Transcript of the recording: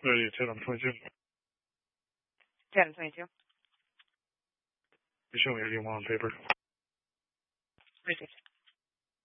Ready to 10 on 22. 10 on 22. You show me your D1 on paper. Received.